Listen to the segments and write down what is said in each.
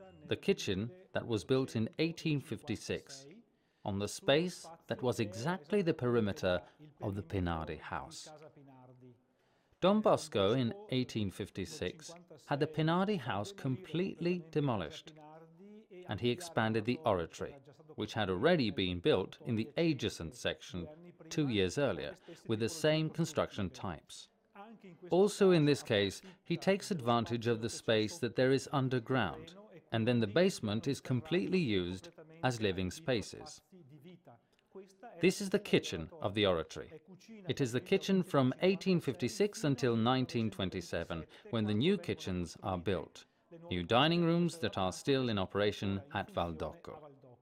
the kitchen that was built in 1856, on the space that was exactly the perimeter of the Pinardi house. Don Bosco in 1856 had the Pinardi house completely demolished, and he expanded the oratory, which had already been built in the adjacent section 2 years earlier with the same construction types. Also in this case, he takes advantage of the space that there is underground, and then the basement is completely used as living spaces. This is the kitchen of the oratory. It is the kitchen from 1856 until 1927, when the new kitchens are built, new dining rooms that are still in operation at Valdocco.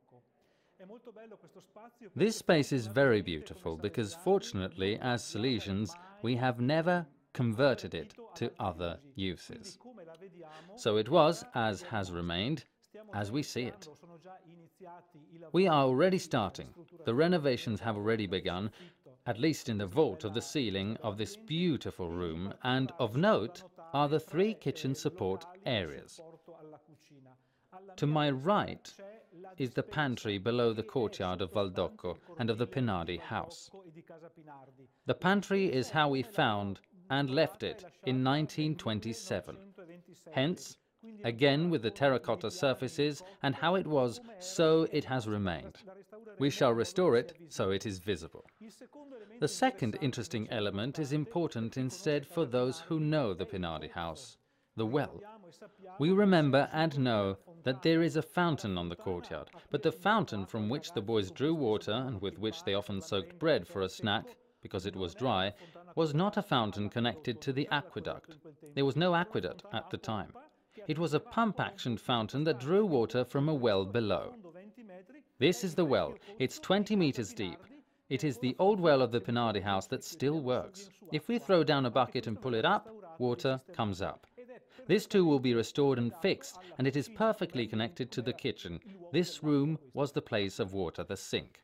This space is very beautiful because, fortunately, as Salesians, we have never converted it to other uses. So it was, as has remained, as we see it. We are already starting. The renovations have already begun, at least in the vault of the ceiling of this beautiful room, and of note are the 3 kitchen support areas. To my right is the pantry below the courtyard of Valdocco and of the Pinardi house. The pantry is how we found and left it in 1927. Hence, again with the terracotta surfaces and how it was, so it has remained. We shall restore it so it is visible. The second interesting element is important instead for those who know the Pinardi house, the well. We remember and know that there is a fountain on the courtyard, but the fountain from which the boys drew water and with which they often soaked bread for a snack, because it was dry, was not a fountain connected to the aqueduct. There was no aqueduct at the time. It was a pump-action fountain that drew water from a well below. This is the well. It's 20 meters deep. It is the old well of the Pinardi house that still works. If we throw down a bucket and pull it up, water comes up. This too will be restored and fixed, and it is perfectly connected to the kitchen. This room was the place of water, the sink.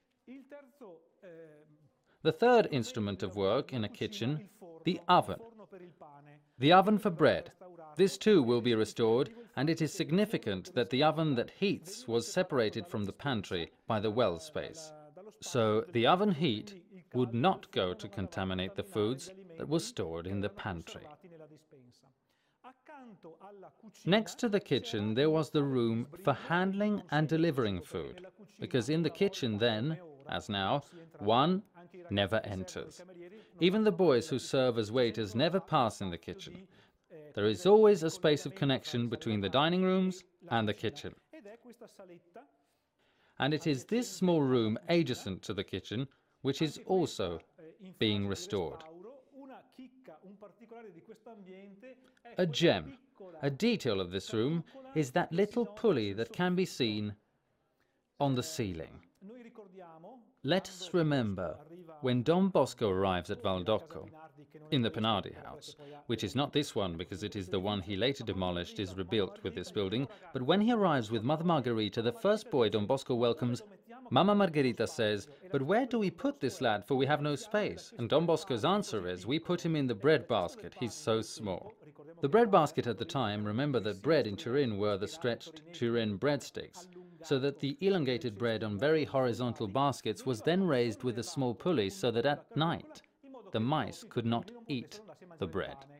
The third instrument of work in a kitchen, the oven. The oven for bread. This too will be restored, and it is significant that the oven that heats was separated from the pantry by the well space. So the oven heat would not go to contaminate the foods that were stored in the pantry. Next to the kitchen there was the room for handling and delivering food, because in the kitchen then, as now, one never enters. Even the boys who serve as waiters never pass in the kitchen. There is always a space of connection between the dining rooms and the kitchen. And it is this small room adjacent to the kitchen which is also being restored. A gem, a detail of this room, is that little pulley that can be seen on the ceiling. Let us remember, when Don Bosco arrives at Valdocco, in the Pinardi house, which is not this one because it is the one he later demolished is rebuilt with this building, but when he arrives with Mother Margherita, the first boy Don Bosco welcomes, Mama Margherita says, "But where do we put this lad, for we have no space?" And Don Bosco's answer is, "We put him in the bread basket, he's so small." The bread basket at the time, remember that bread in Turin were the stretched Turin breadsticks, so that the elongated bread on very horizontal baskets was then raised with a small pulley so that at night the mice could not eat the bread.